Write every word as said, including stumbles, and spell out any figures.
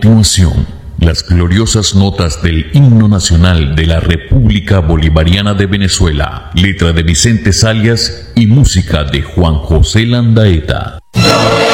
continuación, las gloriosas notas del himno nacional de la República Bolivariana de Venezuela, letra de Vicente Zalias y música de Juan José Landaeta.